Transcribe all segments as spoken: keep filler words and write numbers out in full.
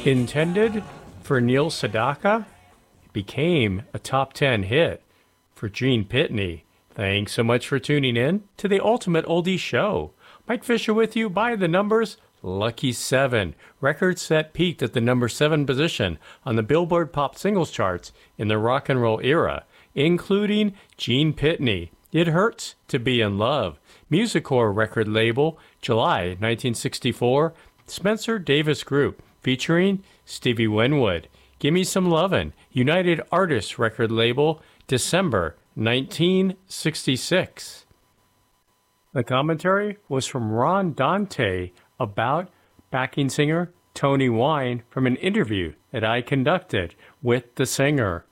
Intended for Neil Sedaka, it became a top ten hit for Gene Pitney. Thanks so much for tuning in to the Ultimate Oldie Show. Mike Fisher with you by the numbers Lucky seven. Record set peaked at the number seven position on the Billboard Pop Singles charts in the rock and roll era, including Gene Pitney. It Hurts to Be in Love. Musicor record label, July nineteen sixty-four. Spencer Davis Group, featuring Stevie Winwood. Gimme Some Lovin'. United Artists record label, December nineteen sixty-six. The commentary was from Ron Dante about backing singer Tony Wine from an interview that I conducted with the singer.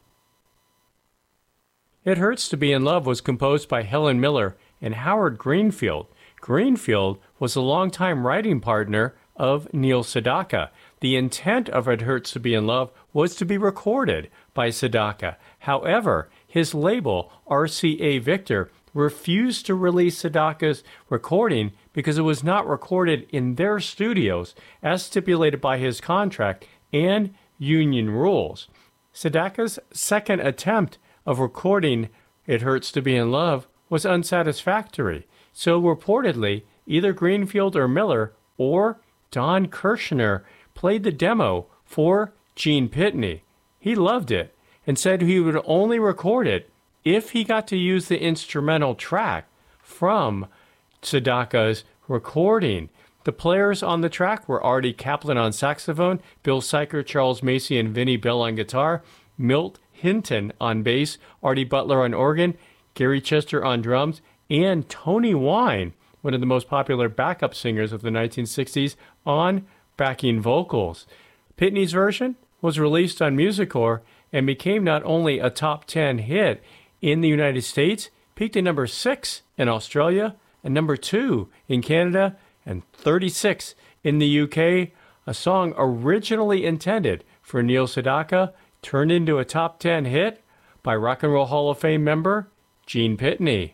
It Hurts to Be in Love was composed by Helen Miller and Howard Greenfield. Greenfield was a longtime writing partner of Neil Sedaka. The intent of It Hurts to Be in Love was to be recorded by Sedaka. However, his label, R C A Victor, refused to release Sedaka's recording because it was not recorded in their studios as stipulated by his contract and union rules. Sedaka's second attempt of recording It Hurts to Be in Love was unsatisfactory, so reportedly either Greenfield or Miller or Don Kirshner played the demo for Gene Pitney. He loved it and said he would only record it if he got to use the instrumental track from Sedaka's recording. The players on the track were Artie Kaplan on saxophone, Bill Syker, Charles Macy, and Vinnie Bell on guitar, Milt Hinton on bass, Artie Butler on organ, Gary Chester on drums, and Tony Wine, one of the most popular backup singers of the nineteen sixties, on backing vocals. Pitney's version was released on Musicor and became not only a top ten hit in the United States, peaked at number six in Australia and number two in Canada and thirty-six in the U K. A song originally intended for Neil Sedaka turned into a top ten hit by Rock and Roll Hall of Fame member Gene Pitney.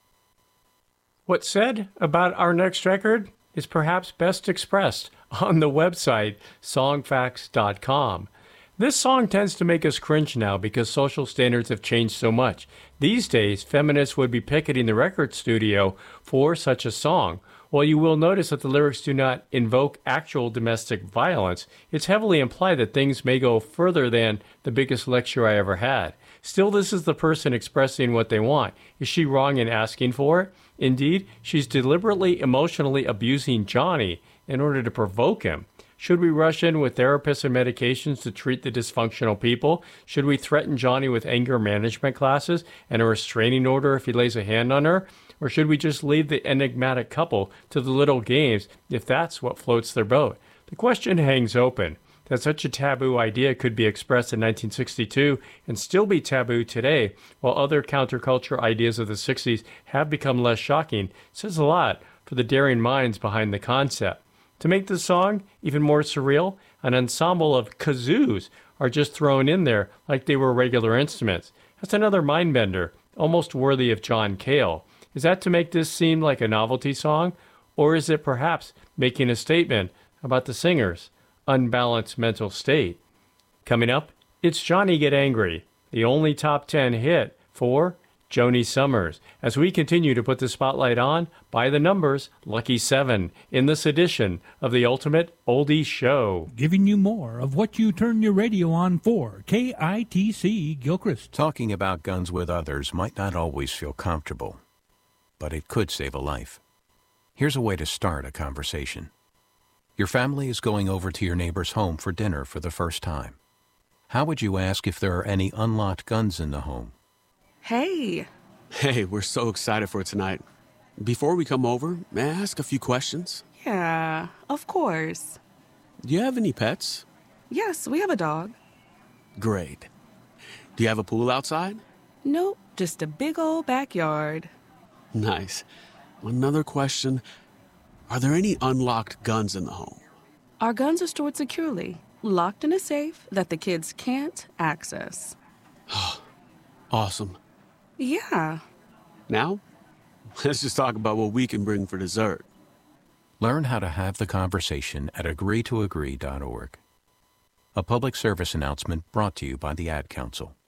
What's said about our next record is perhaps best expressed on the website songfacts dot com. This song tends to make us cringe now because social standards have changed so much. These days, feminists would be picketing the record studio for such a song. While you will notice that the lyrics do not invoke actual domestic violence, it's heavily implied that things may go further than the biggest lecture I ever had. Still, this is the person expressing what they want. Is she wrong in asking for it? Indeed, she's deliberately emotionally abusing Johnny in order to provoke him. Should we rush in with therapists and medications to treat the dysfunctional people? Should we threaten Johnny with anger management classes and a restraining order if he lays a hand on her? Or should we just leave the enigmatic couple to the little games if that's what floats their boat? The question hangs open. That such a taboo idea could be expressed in nineteen sixty-two and still be taboo today, while other counterculture ideas of the sixties have become less shocking, says a lot for the daring minds behind the concept. To make the song even more surreal, an ensemble of kazoos are just thrown in there like they were regular instruments. That's another mind-bender, almost worthy of John Cale. Is that to make this seem like a novelty song? Or is it perhaps making a statement about the singer's unbalanced mental state? Coming up, it's Johnny Get Angry, the only top ten hit for Joni Summers, as we continue to put the spotlight on, by the numbers, Lucky seven, in this edition of the Ultimate Oldie Show. Giving you more of what you turn your radio on for. K I T C Gilchrist. Talking about guns with others might not always feel comfortable, but it could save a life. Here's a way to start a conversation. Your family is going over to your neighbor's home for dinner for the first time. How would you ask if there are any unlocked guns in the home? Hey. Hey, we're so excited for tonight. Before we come over, may I ask a few questions? Yeah, of course. Do you have any pets? Yes, we have a dog. Great. Do you have a pool outside? Nope, just a big old backyard. Nice. Another question. Are there any unlocked guns in the home? Our guns are stored securely, locked in a safe that the kids can't access. Awesome. Yeah. Now, let's just talk about what we can bring for dessert. Learn how to have the conversation at agree to agree dot org. A public service announcement brought to you by the Ad Council.